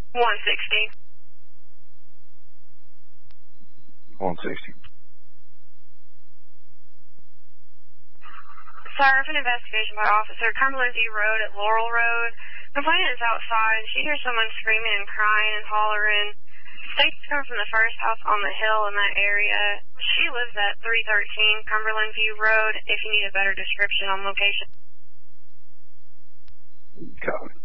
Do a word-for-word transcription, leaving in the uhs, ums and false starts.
one sixty. one sixty. Sir, if an investigation by Officer Cumberland View Road at Laurel Road. Complainant is outside. She hears someone screaming and crying and hollering. States come from the first house on the hill in that area. She lives at three thirteen Cumberland View Road if you need a better description on location. Copy.